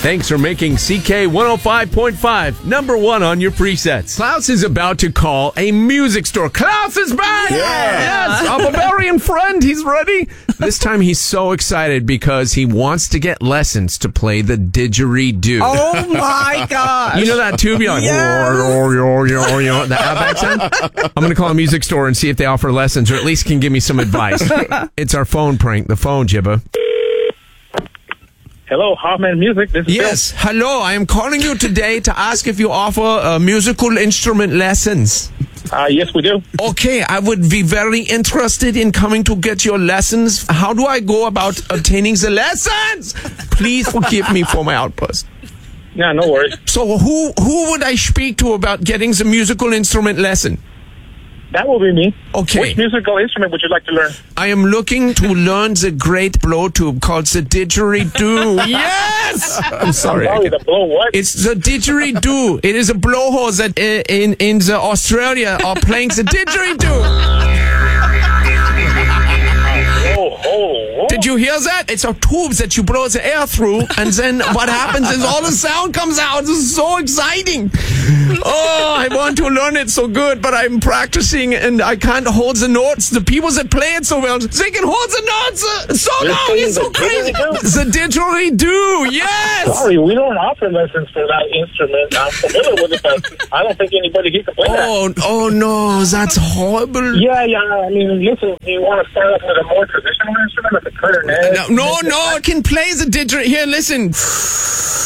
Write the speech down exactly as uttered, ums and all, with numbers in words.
Thanks for making C K one oh five point five number one on your presets. Klaus is about to call a music store. Klaus is back! Yeah. Yes, our Bavarian friend. He's ready. This time he's so excited because he wants to get lessons to play the didgeridoo. Oh my gosh. You know that tube? You're like, Yes. yo, yo, yo, yo, the ABBA accent? I'm going to call a music store and see if they offer lessons or at least can give me some advice. It's our phone prank, the phone, Jibba. Hello, Hoffman Music. This is Yes, hello. I am calling you today to ask if you offer uh, musical instrument lessons. Bill. Uh, yes, we do. Okay, I would be very interested in coming to get your lessons. How do I go about obtaining the lessons? Please forgive me for my outburst. Yeah, no worries. So who who would I speak to about getting the musical instrument lesson? That will be me. Okay. Which musical instrument would you like to learn? I am looking to learn the great blow tube called the didgeridoo. Yes! I'm sorry. I Sorry, get- the blow what? It's the didgeridoo. It is a blowhole that uh, in in the Australia are playing the didgeridoo. Oh, oh, oh. Did you hear that? It's a tube that you blow the air through, and then what happens is all the sound comes out. This is so exciting. Oh, I want to learn it so good, but I'm practicing and I can't hold the notes. The people that play it so well, they can hold the notes uh, so You're long. saying It's so the crazy. didgeridoo? The didgeridoo, yes. Sorry, we don't offer lessons for that instrument. I'm familiar with it, but I don't think anybody here can play that. Oh, oh no, that's horrible. Yeah, yeah. I mean, listen, do you want to start off with a more traditional instrument like the clarinet? No, no, no, I can play the didgeridoo. Here, listen.